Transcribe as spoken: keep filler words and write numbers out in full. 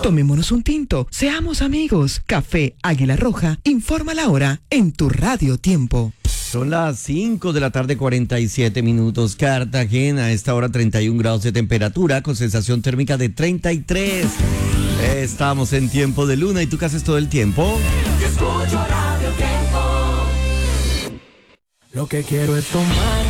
Tomémonos un tinto, seamos amigos. Café Águila Roja, informa la hora en tu Radio Tiempo. Son las cinco de la tarde, cuarenta y siete minutos. Cartagena, a esta hora treinta y un grados de temperatura, con sensación térmica de treinta y tres. Estamos en tiempo de luna. ¿Y tú qué haces todo el tiempo? Yo escucho Radio Tiempo. Lo que quiero es tomar